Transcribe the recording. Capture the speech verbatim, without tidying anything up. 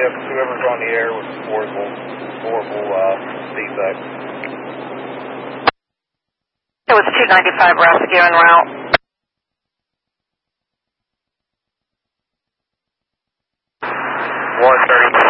if whoever's on the air was horrible, horrible uh, feedback. It was two ninety-five rescue en route. one thirty-two.